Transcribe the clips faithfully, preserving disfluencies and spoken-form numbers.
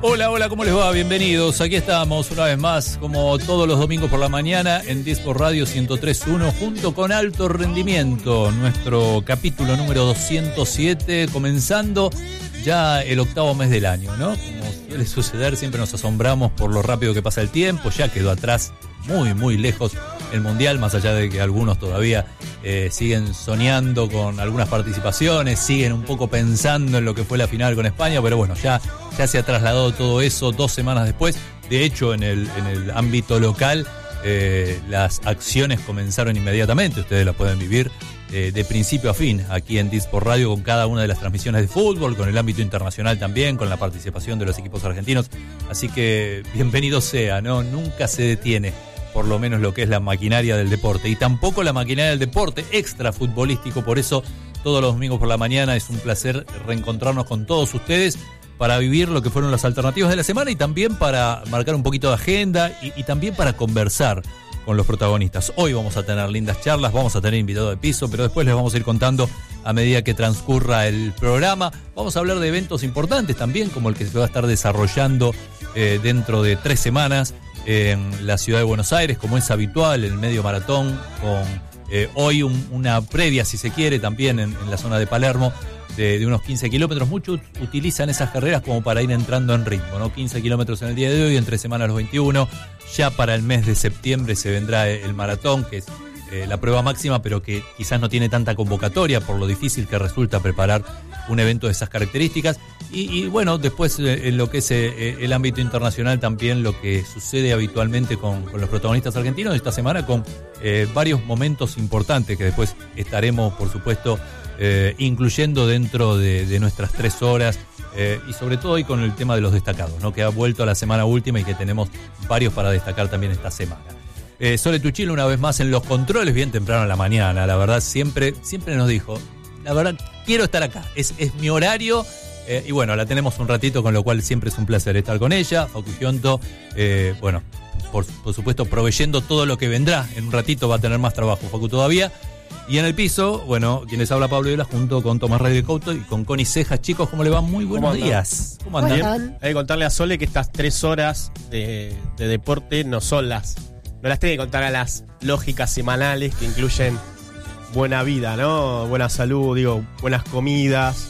Hola, hola, ¿cómo les va? Bienvenidos. Aquí estamos una vez más, como todos los domingos por la mañana, en Dispor Radio ciento tres punto uno, junto con Alto Rendimiento, nuestro capítulo número doscientos siete, comenzando ya el octavo mes del año, ¿no? Como suele suceder, siempre nos asombramos por lo rápido que pasa el tiempo. Ya quedó atrás, muy, muy lejos, el Mundial, más allá de que algunos todavía eh, siguen soñando con algunas participaciones, siguen un poco pensando en lo que fue la final con España, pero bueno, ya, ya se ha trasladado todo eso dos semanas después. De hecho, en el, en el ámbito local, eh, las acciones comenzaron inmediatamente, ustedes las pueden vivir eh, de principio a fin, aquí en Dispor Radio, con cada una de las transmisiones de fútbol, con el ámbito internacional también, con la participación de los equipos argentinos, así que bienvenido sea, ¿no? Nunca se detiene, por lo menos lo que es la maquinaria del deporte, y tampoco la maquinaria del deporte extra futbolístico. Por eso todos los domingos por la mañana es un placer reencontrarnos con todos ustedes para vivir lo que fueron las alternativas de la semana y también para marcar un poquito de agenda y, y también para conversar con los protagonistas. Hoy vamos a tener lindas charlas, vamos a tener invitado de piso, pero después les vamos a ir contando a medida que transcurra el programa. Vamos a hablar de eventos importantes también, como el que se va a estar desarrollando eh, dentro de tres semanas en la ciudad de Buenos Aires, como es habitual, el medio maratón, con eh, hoy un, una previa, si se quiere, también en, en la zona de Palermo, de, de unos quince kilómetros. Muchos utilizan esas carreras como para ir entrando en ritmo, ¿no? quince kilómetros en el día de hoy, entre semanas los veintiuno. Ya para el mes de septiembre se vendrá el maratón, que es eh, la prueba máxima, pero que quizás no tiene tanta convocatoria por lo difícil que resulta preparar un evento de esas características. Y, y bueno, después eh, en lo que es eh, el ámbito internacional también, lo que sucede habitualmente con, con los protagonistas argentinos esta semana, con eh, varios momentos importantes que después estaremos, por supuesto, eh, incluyendo dentro de, de nuestras tres horas, eh, y sobre todo hoy con el tema de los destacados, ¿no? Que ha vuelto a la semana última y que tenemos varios para destacar también esta semana. Eh, Sole Tuchilo una vez más en los controles, bien temprano en la mañana, la verdad siempre, siempre nos dijo, la verdad quiero estar acá, es, es mi horario. Eh, y bueno, la tenemos un ratito, con lo cual siempre es un placer estar con ella. Facu Gionto, eh, bueno, por, por supuesto, proveyendo todo lo que vendrá. En un ratito va a tener más trabajo Facu todavía. Y en el piso, bueno, quienes habla Pablo Viola junto con Tomás Rey de Couto y con Connie Cejas. Chicos, ¿cómo le va? Muy buenos ¿Cómo días. ¿Cómo andan? Bien. Hay que contarle a Sole que estas tres horas de, de deporte no son las... No las tiene que contar a las lógicas semanales que incluyen buena vida, ¿no? Buena salud, digo, buenas comidas.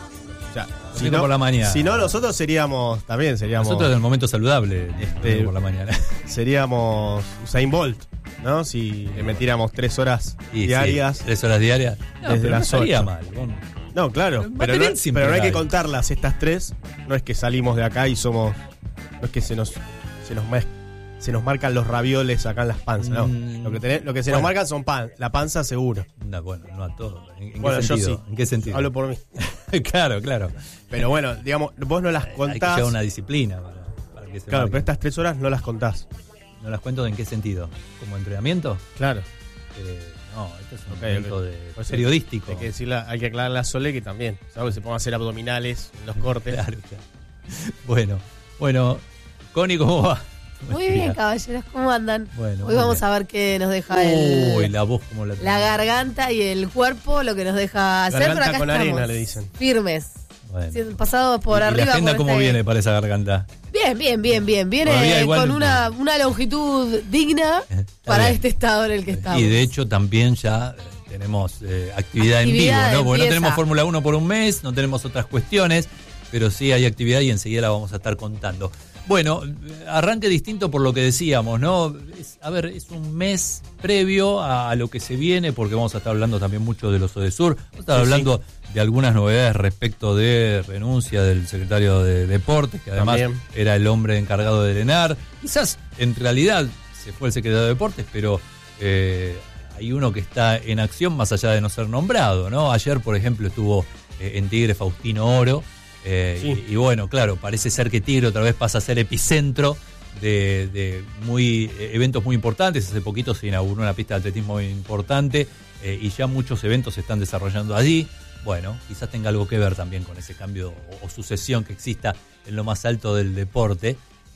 O sea, si no, por la mañana. Si no, nosotros seríamos, también seríamos... Nosotros en el momento saludable, este, por la mañana. Seríamos Usain Bolt, ¿no? Si le metiéramos tres horas y diarias. Sí, tres horas diarias. No, desde pero las no estaría ocho. mal. Bueno. No, claro, pero, pero, no, pero no hay que contarlas estas tres. No es que salimos de acá y somos... No es que se nos, se nos, mez, se nos marcan los ravioles acá en las panzas, ¿no? Mm, lo que, tenés, lo que se bueno. nos marcan son pan, la panza seguro. No, bueno, no a todos. ¿En, en bueno, qué yo sentido? sí. ¿En qué sentido? Hablo por mí. Claro, claro. Pero bueno, digamos, vos no las contás. Hay que llevar una disciplina para, para que se Claro, marque. pero estas tres horas no las contás. ¿No las cuento en qué sentido? ¿Como entrenamiento? Claro. Eh, no, esto es un okay, momento okay. de pues periodístico. Hay que decirle, hay que aclararle a Sole que también, ¿sabes? Se pongan a hacer abdominales en los cortes. Claro, claro. Bueno, bueno, Connie, ¿cómo va? Muy bien, caballeros, ¿cómo andan? Bueno, hoy vamos bien. a ver qué nos deja el, Uy, la voz como la, la garganta y el cuerpo, lo que nos deja hacer. Garganta Pero acá con estamos, arena, le dicen. Firmes. Bueno. Sí, pasado por ¿Y, arriba. ¿Y la agenda por cómo este... viene para esa garganta? Bien, bien, bien, bien. Viene igual... con una, una longitud digna para bien. Este estado en el que estamos. Y de hecho también ya tenemos eh, actividad, actividad en vivo, ¿no? Porque no tenemos Fórmula uno por un mes, no tenemos otras cuestiones, pero sí hay actividad y enseguida la vamos a estar contando. Bueno, arranque distinto por lo que decíamos, ¿no? Es, a ver, es un mes previo a, a lo que se viene, porque vamos a estar hablando también mucho de los ODESUR, vamos a estar sí, hablando sí. de algunas novedades respecto de renuncia del secretario de Deportes, que además también era el hombre encargado de ENAR. Quizás en realidad se fue el secretario de Deportes, pero eh, hay uno que está en acción más allá de no ser nombrado, ¿no? Ayer, por ejemplo, estuvo eh, en Tigre Faustino Oro. Eh, sí. y, y bueno, claro, parece ser que Tigre otra vez pasa a ser epicentro de, de muy eh, eventos muy importantes. Hace poquito se inauguró una pista de atletismo muy importante eh, y ya muchos eventos se están desarrollando allí. Bueno, quizás tenga algo que ver también con ese cambio o, o sucesión que exista en lo más alto del deporte.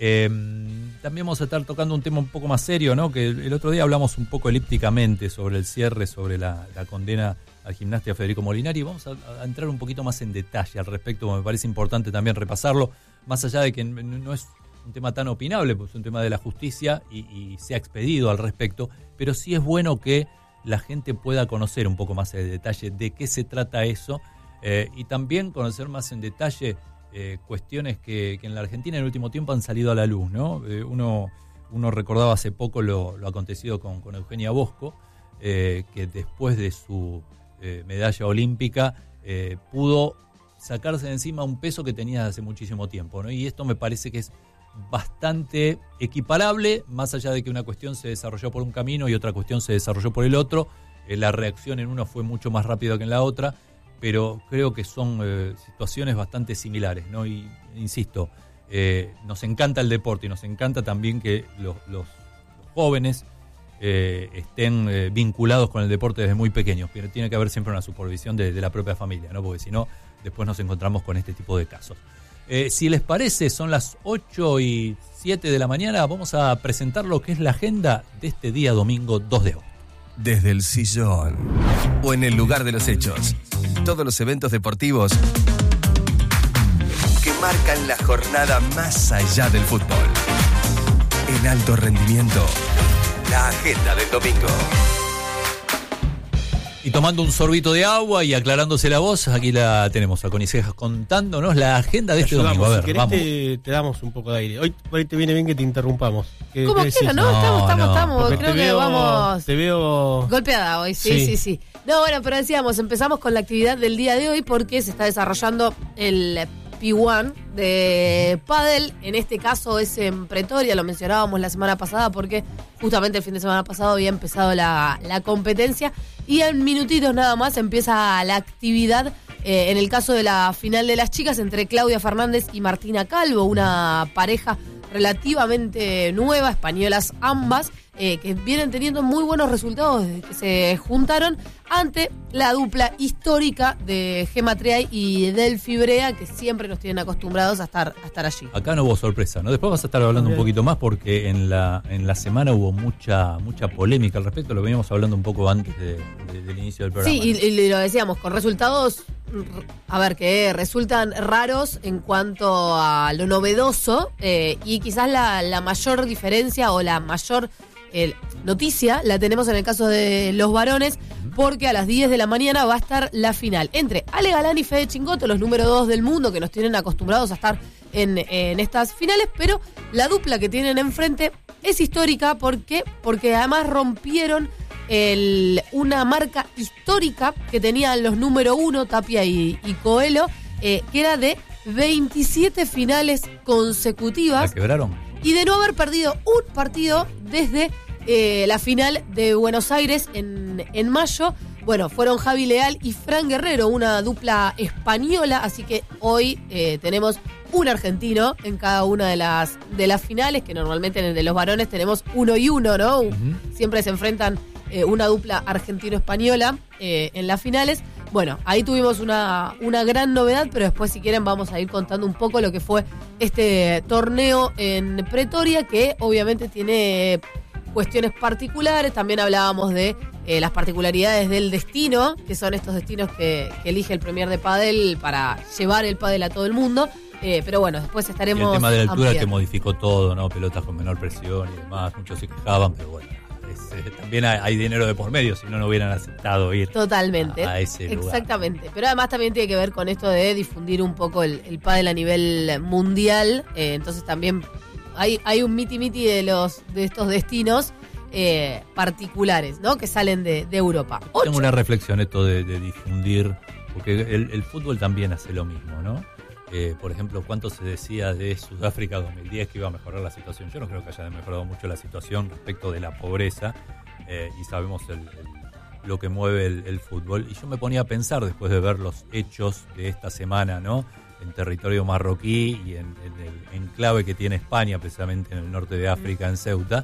Eh, también vamos a estar tocando un tema un poco más serio, ¿no? Que el, el otro día hablamos un poco elípticamente sobre el cierre, sobre la, la condena al gimnasta Federico Molinari. Vamos a, a entrar un poquito más en detalle al respecto, me parece importante también repasarlo, más allá de que no es un tema tan opinable, pues es un tema de la justicia y, y se ha expedido al respecto, pero sí es bueno que la gente pueda conocer un poco más en detalle de qué se trata eso, eh, y también conocer más en detalle Eh, cuestiones que, que en la Argentina en el último tiempo han salido a la luz, ¿no? Eh, uno, uno recordaba hace poco lo, lo acontecido con, con Eugenia Bosco, eh, que después de su eh, medalla olímpica eh, pudo sacarse de encima un peso que tenía hace muchísimo tiempo, ¿no? Y esto me parece que es bastante equiparable, más allá de que una cuestión se desarrolló por un camino y otra cuestión se desarrolló por el otro. Eh, la reacción en uno fue mucho más rápida que en la otra, pero creo que son eh, situaciones bastante similares, ¿no? Y insisto, eh, nos encanta el deporte y nos encanta también que los, los, los jóvenes eh, estén eh, vinculados con el deporte desde muy pequeños, pero tiene que haber siempre una supervisión de, de la propia familia, ¿no? Porque si no, después nos encontramos con este tipo de casos. Eh, si les parece, son las ocho y siete de la mañana, vamos a presentar lo que es la agenda de este día domingo dos de agosto. Desde el sillón o en el lugar de los hechos, todos los eventos deportivos que marcan la jornada más allá del fútbol. En alto rendimiento, la agenda del domingo. Y tomando un sorbito de agua y aclarándose la voz, aquí la tenemos a Connie Cejas contándonos la agenda de este domingo. A ver, si vamos. Te, te damos un poco de aire. Hoy por ahí te viene bien que te interrumpamos. ¿Qué, Como qué quiera, ¿no? No, Estamos, estamos, no, estamos. Porque Creo te que veo, vamos Te veo... golpeada hoy, sí, Sí. sí, sí. No, bueno, pero decíamos, empezamos con la actividad del día de hoy porque se está desarrollando el P uno de pádel. En este caso es en Pretoria, lo mencionábamos la semana pasada porque justamente el fin de semana pasado había empezado la, la competencia y en minutitos nada más empieza la actividad. Eh, en el caso de la final de las chicas entre Claudia Fernández y Martina Calvo, una pareja relativamente nueva, españolas ambas, eh, que vienen teniendo muy buenos resultados desde que se juntaron ante la dupla histórica de Gemma Triay y Delphi Brea, que siempre nos tienen acostumbrados a estar, a estar allí. Acá no hubo sorpresa, ¿no? Después vas a estar hablando un poquito más porque en la en la semana hubo mucha mucha polémica al respecto, lo veníamos hablando un poco antes de, de, del inicio del programa. Sí, y, y lo decíamos, con resultados, a ver, que resultan raros en cuanto a lo novedoso, eh, y quizás la, la mayor diferencia o la mayor eh, noticia la tenemos en el caso de los varones, porque a las diez de la mañana va a estar la final entre Ale Galán y Fede Chingotto, los número dos del mundo, que nos tienen acostumbrados a estar en, en estas finales, pero la dupla que tienen enfrente es histórica. ¿Por qué? Porque además rompieron el, una marca histórica que tenían los número uno, Tapia y, y Coelho, eh, que era de veintisiete finales consecutivas. ¿La quebraron? Y de no haber perdido un partido desde eh, la final de Buenos Aires en, en mayo. Bueno, fueron Javi Leal y Fran Guerrero, una dupla española, así que hoy eh, tenemos un argentino en cada una de las de las finales, que normalmente en el de los varones tenemos uno y uno, ¿no? Uh-huh. Siempre se enfrentan eh, una dupla argentino-española eh, en las finales. Bueno, ahí tuvimos una, una gran novedad, pero después, si quieren, vamos a ir contando un poco lo que fue este torneo en Pretoria, que obviamente tiene cuestiones particulares. También hablábamos de eh, las particularidades del destino, que son estos destinos que, que elige el Premier de Padel para llevar el pádel a todo el mundo. Eh, pero bueno, después estaremos... Y el tema de la altura ampliando. que modificó todo, ¿no? Pelotas con menor presión y demás. Muchos se quejaban, pero bueno. Es, eh, también hay, hay dinero de por medio, si no, no hubieran aceptado ir Totalmente. a, a ese lugar. Exactamente. Pero además también tiene que ver con esto de difundir un poco el, el pádel a nivel mundial. Eh, entonces también hay, hay un miti-miti de, los, de estos destinos eh, particulares, ¿no? Que salen de, de Europa. Ocho. Tengo una reflexión esto de, de difundir, porque el, el fútbol también hace lo mismo, ¿no? Eh, por ejemplo, ¿cuánto se decía de Sudáfrica dos mil diez que iba a mejorar la situación? Yo no creo que haya mejorado mucho la situación respecto de la pobreza, eh, y sabemos el, el, lo que mueve el, el fútbol. Y yo me ponía a pensar, después de ver los hechos de esta semana, ¿no? En territorio marroquí y en, en el enclave que tiene España, precisamente en el norte de África, en Ceuta,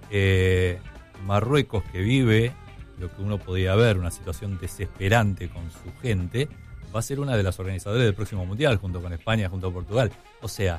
eh, Marruecos, que vive lo que uno podía ver, una situación desesperante con su gente, va a ser una de las organizadoras del próximo Mundial, junto con España, junto a Portugal. O sea,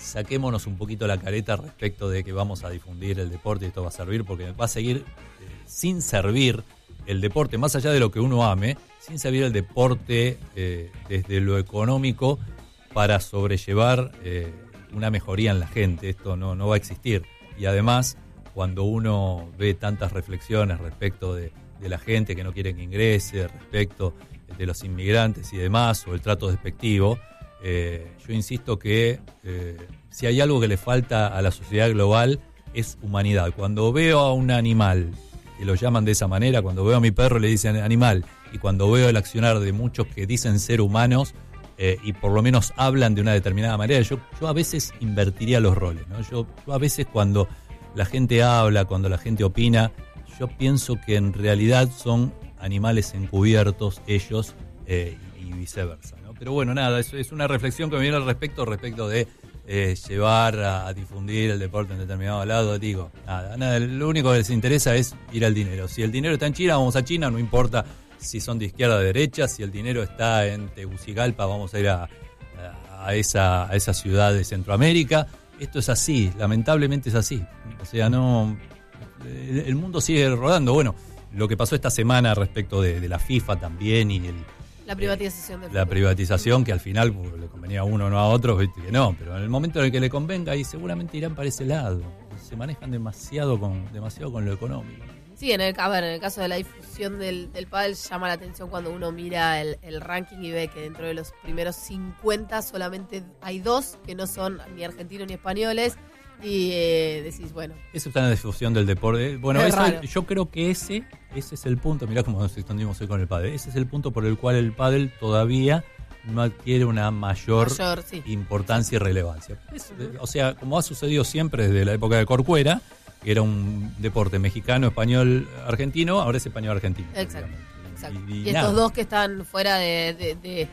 saquémonos un poquito la careta respecto de que vamos a difundir el deporte y esto va a servir, porque va a seguir eh, sin servir el deporte, más allá de lo que uno ame, sin servir el deporte eh, desde lo económico para sobrellevar eh, una mejoría en la gente. Esto no, no va a existir. Y además, cuando uno ve tantas reflexiones respecto de, de la gente que no quiere que ingrese, respecto de los inmigrantes y demás, o el trato despectivo, eh, yo insisto que eh, si hay algo que le falta a la sociedad global es humanidad. Cuando veo a un animal que lo llaman de esa manera, cuando veo a mi perro le dicen animal, y cuando veo el accionar de muchos que dicen ser humanos eh, y por lo menos hablan de una determinada manera, yo, yo a veces invertiría los roles, ¿no? Yo, yo a veces cuando la gente habla, cuando la gente opina, yo pienso que en realidad son animales encubiertos ellos eh, y viceversa, ¿no? Pero bueno, nada, es, es una reflexión que me viene al respecto, respecto de eh, llevar a, a difundir el deporte en determinado lado. Digo, nada, nada, lo único que les interesa es ir al dinero. Si el dinero está en China, vamos a China, no importa si son de izquierda o de derecha. Si el dinero está en Tegucigalpa, vamos a ir a, a, a, esa, a esa ciudad de Centroamérica. Esto es así, lamentablemente es así. O sea, no, el, el mundo sigue rodando. Bueno, lo que pasó esta semana respecto de, de la FIFA también y el, la privatización del la privatización, que al final pues, le convenía a uno no a otro, ¿viste? Que no, pero en el momento en el que le convenga, y seguramente irán para ese lado. Se manejan demasiado con demasiado con lo económico. Sí, en el, a ver, en el caso de la difusión del, del pádel llama la atención cuando uno mira el, el ranking y ve que dentro de los primeros cincuenta solamente hay dos que no son ni argentinos ni españoles. Y eh, decís, bueno. Eso está en la difusión del deporte. Bueno, es eso, raro. Yo creo que ese ese es el punto. Mirá cómo nos extendimos hoy con el pádel. Ese es el punto por el cual el pádel todavía no adquiere una mayor, mayor sí. importancia y relevancia. Es, o sea, como ha sucedido siempre desde la época de Corcuera, que era un deporte mexicano, español, argentino, ahora es español argentino. Exacto. exacto. Y, y, y nada. estos dos que están fuera de, de, de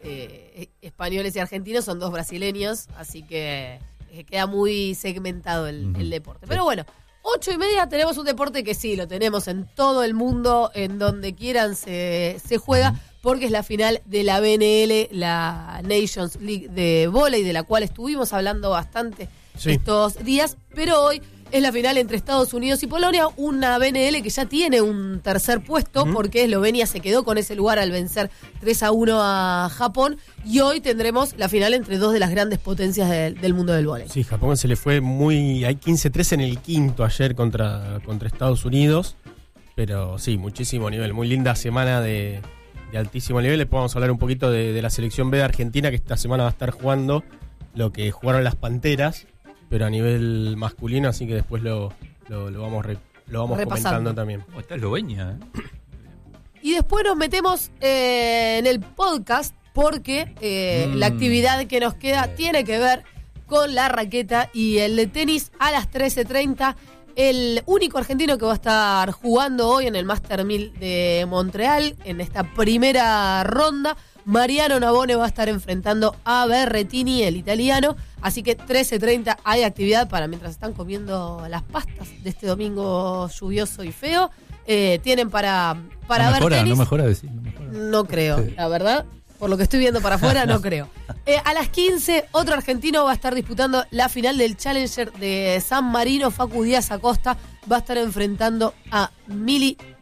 eh, españoles y argentinos son dos brasileños, así que queda muy segmentado el, uh-huh. el deporte. Pero bueno, ocho y media tenemos un deporte que sí, lo tenemos en todo el mundo, en donde quieran se, se juega, uh-huh. porque es la final de la B N L, la Nations League de vóley, de la cual estuvimos hablando bastante sí. estos días, pero hoy es la final entre Estados Unidos y Polonia, una B N L que ya tiene un tercer puesto, uh-huh. porque Eslovenia se quedó con ese lugar al vencer tres a uno a Japón, y hoy tendremos la final entre dos de las grandes potencias de, del mundo del vóley. Sí, Japón se le fue muy... Hay quince tres en el quinto ayer contra, contra Estados Unidos, pero sí, muchísimo nivel, muy linda semana de, de altísimo nivel. Les podemos hablar un poquito de, de la selección B de Argentina, que esta semana va a estar jugando lo que jugaron las Panteras, pero a nivel masculino, así que después lo, lo, lo vamos re, lo vamos comentando también. Oh, está Eslovenia, ¿eh? Y después nos metemos eh, en el podcast porque eh, mm. la actividad que nos queda eh. tiene que ver con la raqueta y el de tenis a las trece treinta. El único argentino que va a estar jugando hoy en el Master mil de Montreal, en esta primera ronda, Mariano Navone va a estar enfrentando a Berrettini, el italiano. Así que trece treinta hay actividad para mientras están comiendo las pastas de este domingo lluvioso y feo. Eh, tienen para, para no ver mejora, tenis. No mejora decir, no mejora. No creo, sí. La verdad. Por lo que estoy viendo para afuera, no creo. Eh, a las quince, otro argentino va a estar disputando la final del Challenger de San Marino. Facu Díaz Acosta va a estar enfrentando a Mili